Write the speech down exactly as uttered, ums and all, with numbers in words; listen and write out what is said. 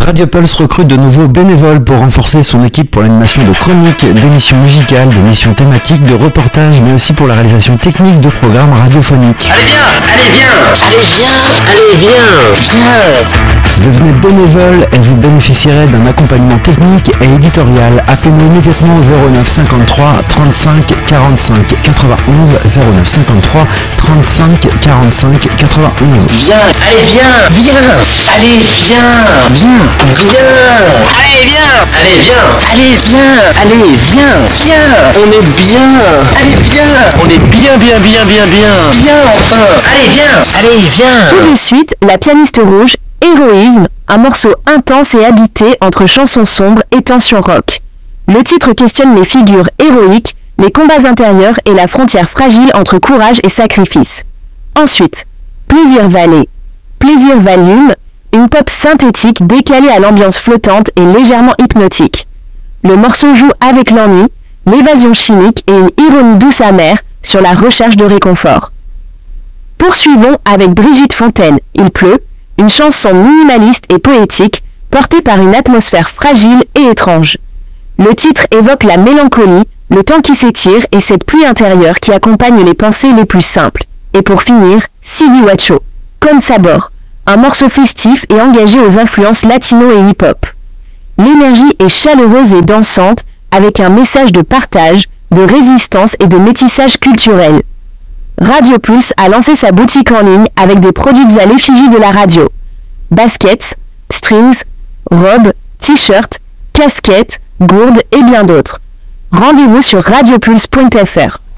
Radio Pulse recrute de nouveaux bénévoles pour renforcer son équipe pour l'animation de chroniques, d'émissions musicales, d'émissions thématiques, de reportages, mais aussi pour la réalisation technique de programmes radiophoniques. Allez viens, allez viens, allez viens, allez viens, viens. Devenez bénévole et vous bénéficierez d'un accompagnement technique et éditorial. Appelez-nous immédiatement au zéro neuf cinquante-trois trente-cinq quarante-cinq quatre-vingt-onze, zéro neuf cinquante-trois trente-cinq quarante-cinq quatre-vingt-onze. Viens, allez viens, viens, allez viens, viens, viens, allez viens, allez viens, allez viens, allez viens, viens, on est bien, allez viens, on est bien, bien, bien, bien, bien, viens enfin, allez viens, allez viens. Tout de suite, la pianiste rouge, Héroïsme, un morceau intense et habité entre chansons sombres et tensions rock. Le titre questionne les figures héroïques, les combats intérieurs et la frontière fragile entre courage et sacrifice. Ensuite, Plaisir Valley, Plaisir Volume, une pop synthétique décalée à l'ambiance flottante et légèrement hypnotique. Le morceau joue avec l'ennui, l'évasion chimique et une ironie douce amère sur la recherche de réconfort. Poursuivons avec Brigitte Fontaine, Il pleut, une chanson minimaliste et poétique portée par une atmosphère fragile et étrange. Le titre évoque la mélancolie, le temps qui s'étire et cette pluie intérieure qui accompagne les pensées les plus simples. Et pour finir, Sidi Wacho, Con Sabor, un morceau festif et engagé aux influences latino et hip-hop. L'énergie est chaleureuse et dansante avec un message de partage, de résistance et de métissage culturel. Radio Pulse a lancé sa boutique en ligne avec des produits à l'effigie de la radio. Baskets, strings, robes, t-shirts, casquettes, gourdes et bien d'autres. Rendez-vous sur radiopulse point f r.